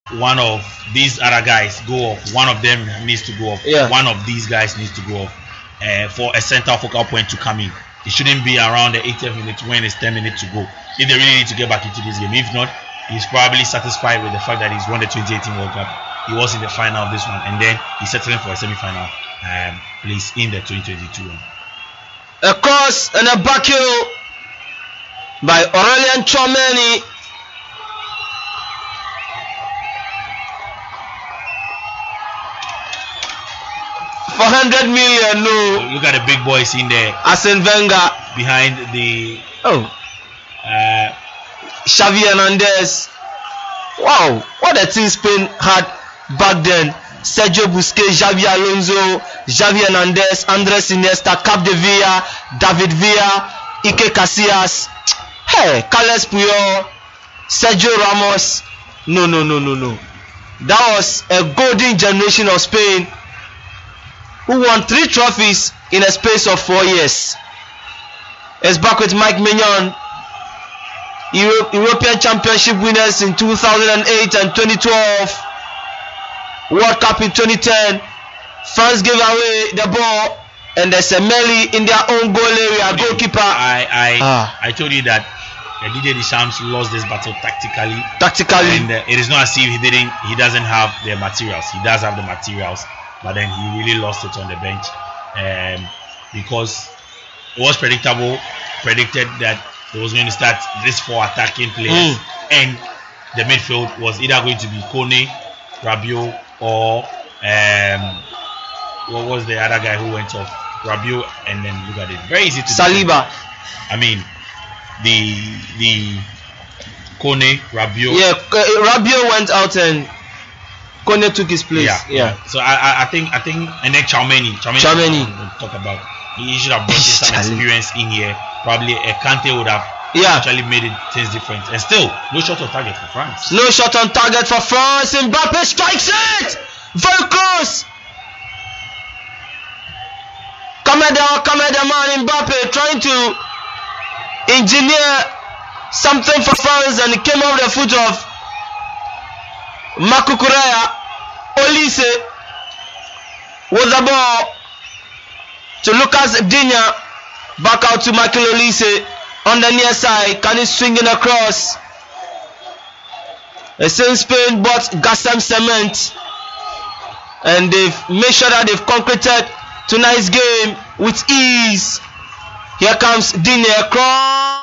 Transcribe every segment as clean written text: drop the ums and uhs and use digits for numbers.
one of these other guys go off. One of them needs to go off. Yeah. One of these guys needs to go off for a center focal point to come in. It shouldn't be around the 80th minute when it's 10 minutes to go. If they really need to get back into this game. If not, he's probably satisfied with the fact that he's won the 2018 World Cup. He was in the final of this one, and then he's settling for a semi-final place in the 2022 one. A cross and a back heel by Aurelien Tchouameni. $400 million, no. Look at the big boys in there. Arsene Wenger behind the Xavi Hernandez. Wow, what a team Spain had back then. Sergio Busquets, Xavi Alonso, Xavi Hernandez, Andres Iniesta, Capdevila, David Villa, Iker Casillas, hey, Carles Puyol, Sergio Ramos. No. That was a golden generation of Spain who won 3 trophies in a space of 4 years. It's back with Mike Maignan, European Championship winners in 2008 and 2012, World Cup in 2010. France gave away the ball, and there's a melee in their own goal area. Goalkeeper. I told you that Didier Deschamps lost this battle tactically, and it is not as if he doesn't have the materials. He does have the materials, but then he really lost it on the bench, because it was predicted that he was going to start these 4 attacking players, and the midfield was either going to be Kone, Rabiot, or what was the other guy who went off? Rabiot, and then look at it, very easy to Saliba. I mean, the Kone, Rabiot. Yeah, Rabiot went out and Kone took his place. Yeah. So I think, and then Tchouameni. We'll talk about. He should have brought in some experience in here. Probably a Kante would have actually made things different. And still, no shot on target for France. No shot on target for France. Mbappe strikes it! Very close! Kameda man Mbappe trying to engineer something for France, and it came off the foot of Marco Correa. Olise with the ball to Lucas Digne. Back out to Michael Olise on the near side. Can he swing it across? Since Spain bought Gassam Cement, and they've made sure that they've concreted tonight's game with ease. Here comes Digne across.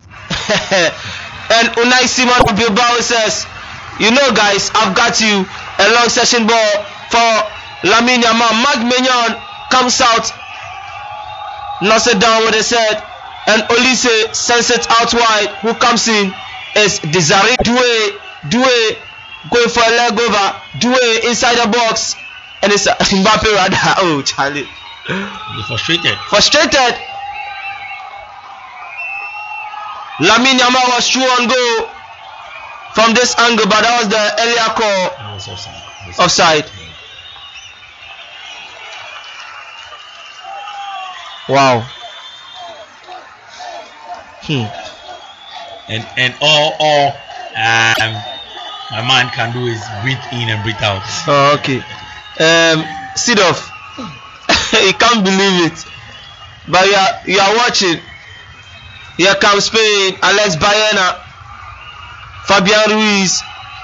And Unai Simon of Bilbao says, you know guys, I've got you. A long session ball for Lamine Yamal. Mike Maignan comes out, knocks it down with his head, and Olise sends it out wide. Who comes in is Desiree Doué going for a leg over. Doué inside the box, and it's Mbappe rather. Oh, Charlie. You're frustrated. Lamine Yamal was true on goal from this angle, but that was the earlier call. That was offside. Wow. And all my man can do is breathe in and breathe out. Oh, okay. Seedorf. You can't believe it, but you are watching. Here comes Spain. Alex Baena, Fabian Ruiz,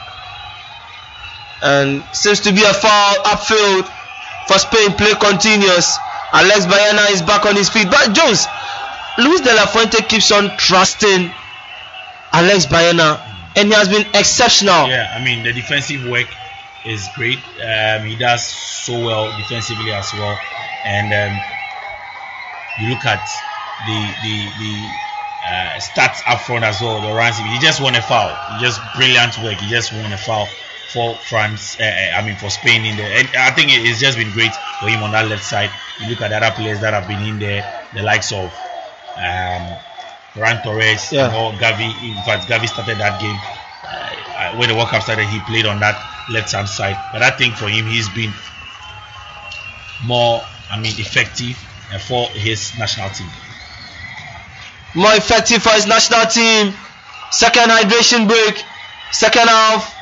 and seems to be a foul upfield for Spain. Play continues. Alex Baena is back on his feet, but Jones, Luis de la Fuente keeps on trusting Alex Baena, and he has been exceptional. Yeah, I mean the defensive work is great. He does so well defensively as well, and you look at the stats up front as well. The runs, he just won a foul. Just brilliant work. He just won a foul for France. For Spain in there, and I think it's just been great for him on that left side. You look at the other players that have been in there, the likes of Ferran Torres, Gavi. In fact, Gavi started that game when the World Cup started. He played on that left-hand side, but I think for him, he's been more, effective for his national team. More effective for his national team. Second hydration break. Second half.